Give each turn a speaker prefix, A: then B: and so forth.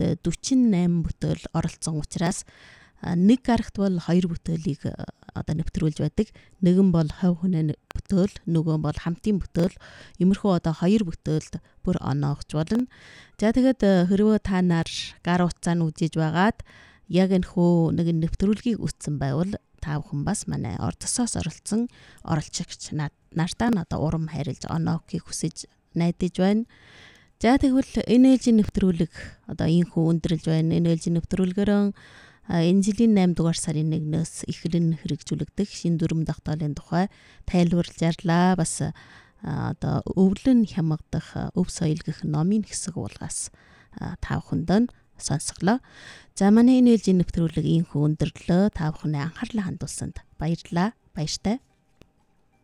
A: 48 бүтээл оролцсон учраас нэг гарагт бол 2 бүтээлийг одоо нэвтрүүлж байдаг. Нэгэн бол хувь хүний бүтээл, нөгөө бол хамтын бүтээл. Иймэрхүү одоо 2 бүтээлд бүр оноогч болно. За тэгээд хэрвээ та нар гар утсаа нь үзэж байгаад яг энэхүү нэг нэвтрүүлгийг үтсэн байвал та бүхэн бас манай ордосоос оролцсон оролцогч нартаа одоо урам хайрлаж оноогхийг хүсэж найдаж байна. За тэгвэл энэ ээлжийн нэвтрүүлэг одоо ийхүү өндөрлж байна. Энэ ээлжийн нэвтрүүлгээр энэ жилийн 8 дугаар сарын 1-ээс эхлэн хэрэгжүүлэгдэх шин дүрм тогтоолын тухай тайлбарлаж ярьлаа. Бас одоо өвлөн хямгадах өв соёл гэх номын хэсэг уулгаас та бүхэнд сонсголоо. За манай энэ ээлжийн нэвтрүүлэг ийхүү өндөрлөө. Та бүхний анхаарлаа хандуулсанд баярлалаа. Баяртай.